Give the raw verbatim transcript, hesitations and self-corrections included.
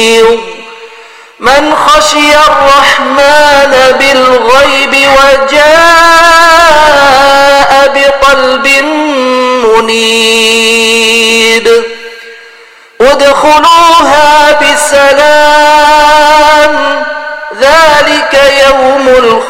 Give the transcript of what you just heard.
من خشي الرحمن بالغيب وجاء بقلب منيب ادخلوها